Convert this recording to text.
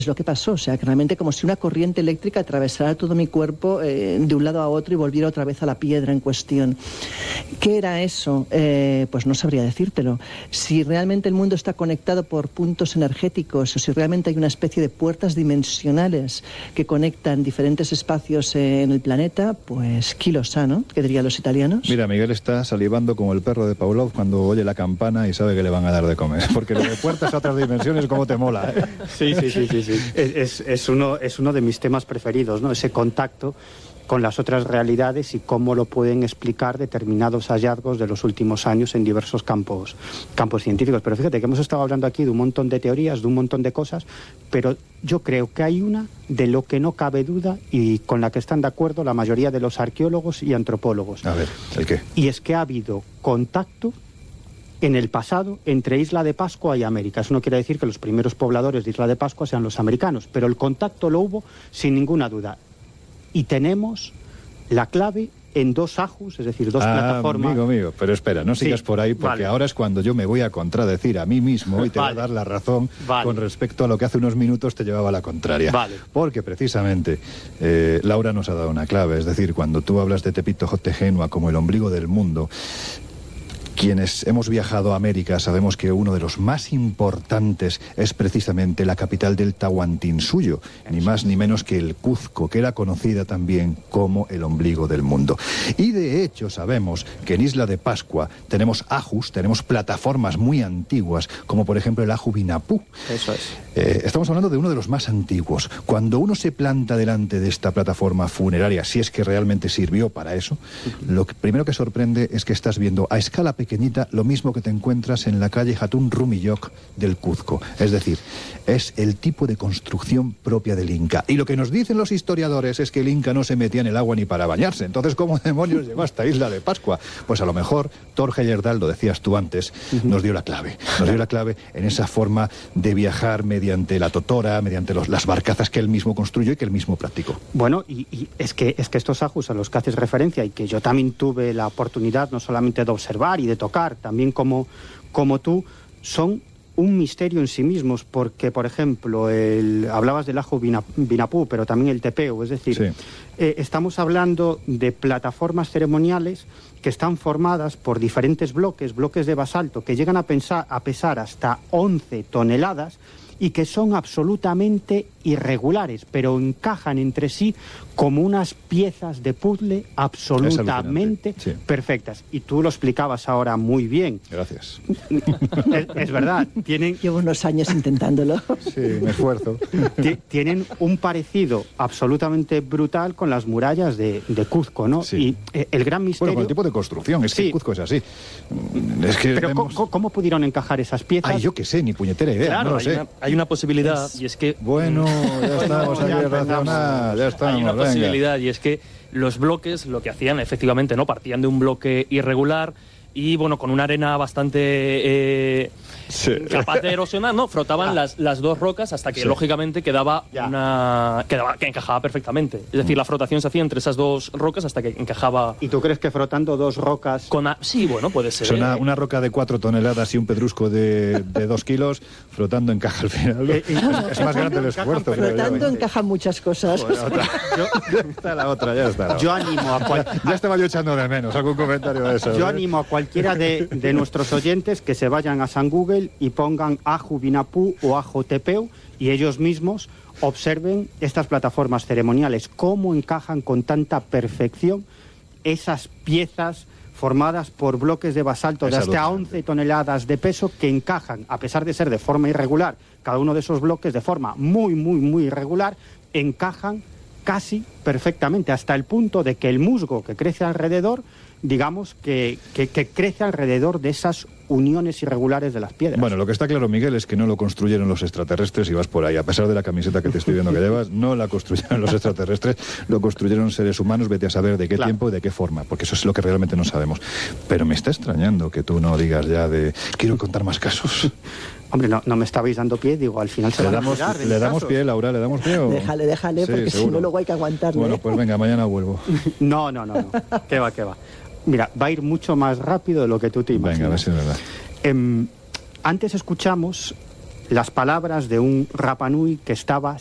Es lo que pasó, o sea, que realmente como si una corriente eléctrica atravesara todo mi cuerpo de un lado a otro y volviera otra vez a la piedra en cuestión. ¿Qué era eso? Pues no sabría decírtelo. Si realmente el mundo está conectado por puntos energéticos o si realmente hay una especie de puertas dimensionales que conectan diferentes espacios en el planeta, pues chi lo sa, ¿no? ¿Qué dirían los italianos? Mira, Miguel está salivando como el perro de Pavlov cuando oye la campana y sabe que le van a dar de comer. Porque lo de puertas a otras dimensiones, ¿cómo te mola? Sí. Es uno de mis temas preferidos, ¿no? Ese contacto con las otras realidades y cómo lo pueden explicar determinados hallazgos de los últimos años en diversos campos científicos. Pero fíjate que hemos estado hablando aquí de un montón de teorías, de un montón de cosas, pero yo creo que hay una de lo que no cabe duda y con la que están de acuerdo la mayoría de los arqueólogos y antropólogos. A ver, ¿el qué? Y es que ha habido contacto en el pasado entre Isla de Pascua y América. Eso no quiere decir que los primeros pobladores de Isla de Pascua sean los americanos, pero el contacto lo hubo sin ninguna duda. Y tenemos la clave en dos ajus, es decir, dos plataformas. Amigo mío, pero espera, no sigas por ahí, porque vale. Ahora es cuando yo me voy a contradecir a mí mismo y te voy a dar la razón con respecto a lo que hace unos minutos te llevaba la contraria. Vale. Porque precisamente Laura nos ha dado una clave, es decir, cuando tú hablas de Tepito Jotegenua como el ombligo del mundo, quienes hemos viajado a América sabemos que uno de los más importantes es precisamente la capital del Tahuantinsuyo, ni más ni menos que el Cuzco, que era conocida también como el ombligo del mundo. Y de hecho sabemos que en Isla de Pascua tenemos ajus, tenemos plataformas muy antiguas, como por ejemplo el Aju Binapú. Eso es. Estamos hablando de uno de los más antiguos. Cuando uno se planta delante de esta plataforma funeraria, si es que realmente sirvió para eso, lo primero que sorprende es que estás viendo a escala pequeñita lo mismo que te encuentras en la calle Hatun Rumiyok del Cuzco. Es decir, es el tipo de construcción propia del Inca. Y lo que nos dicen los historiadores es que el Inca no se metía en el agua ni para bañarse. Entonces, ¿cómo demonios llegó hasta Isla de Pascua? Pues a lo mejor Thor Heyerdahl, lo decías tú antes, nos dio la clave. Nos dio la clave en esa forma de viajar mediante la totora, mediante las barcazas que él mismo construyó y que él mismo practicó. Bueno, y es que estos ajus a los que haces referencia y que yo también tuve la oportunidad no solamente de observar y de tocar, también como tú, son un misterio en sí mismos, porque, por ejemplo, hablabas del Aju Binapú, pero también el Tepeu, es decir, sí. Estamos hablando de plataformas ceremoniales que están formadas por diferentes bloques de basalto, que llegan a pesar hasta 11 toneladas y que son absolutamente irregulares, pero encajan entre sí como unas piezas de puzzle absolutamente perfectas. Y tú lo explicabas ahora muy bien. Gracias. Es verdad. Llevo unos años intentándolo. Sí, me esfuerzo. Tienen un parecido absolutamente brutal con las murallas de Cuzco, ¿no? Sí. Y el gran misterio... Bueno, con el tipo de construcción, es que Cuzco es así. Es que pero ¿cómo pudieron encajar esas piezas? Ay, yo qué sé, ni puñetera idea, claro, no lo sé. Hay una posibilidad, y es que... Bueno, ya estamos aquí razonar, ya estamos, hay una venga. posibilidad, y es que los bloques lo que hacían, efectivamente, ¿no? Partían de un bloque irregular y, bueno, con una arena bastante capaz de erosionar, ¿no? Frotaban las dos rocas hasta que, lógicamente, quedaba que encajaba perfectamente. Es decir, la frotación se hacía entre esas dos rocas hasta que encajaba... ¿Y tú crees que frotando dos rocas...? Sí, bueno, puede ser. Una roca de 4 toneladas y un pedrusco de 2 kilos, frotando encaja al final. Es más grande el esfuerzo. Frotando encajan muchas cosas. Ya está la otra. Yo animo a Ya estaba yo echando de menos algún comentario de eso. Yo animo a cualquiera de nuestros oyentes que se vayan a San Google y pongan Aju Binapú o Aju Tepeu y ellos mismos observen estas plataformas ceremoniales, cómo encajan con tanta perfección esas piezas formadas por bloques de basalto de hasta 11 toneladas de peso que encajan, a pesar de ser de forma irregular, cada uno de esos bloques de forma muy, muy, muy irregular, encajan casi perfectamente, hasta el punto de que el musgo que crece alrededor, digamos que crece alrededor de esas uniones irregulares de las piedras. Bueno, lo que está claro, Miguel, es que no lo construyeron los extraterrestres y vas por ahí. A pesar de la camiseta que te estoy viendo que llevas, no la construyeron los extraterrestres, lo construyeron seres humanos, vete a saber de qué tiempo y de qué forma, porque eso es lo que realmente no sabemos. Pero me está extrañando que tú no digas ya de... Quiero contar más casos. Hombre, no me estabais dando pie, digo, al final se van a tirar. ¿Le damos pie, Laura? ¿Le damos pie o...? Déjale, Sí, porque seguro. si no luego hay que aguantarle. Bueno, pues venga, mañana vuelvo. No. ¿Qué va? Mira, va a ir mucho más rápido de lo que tú te imaginas. Venga, a ver si es verdad. Antes escuchamos las palabras de un Rapa Nui que estaba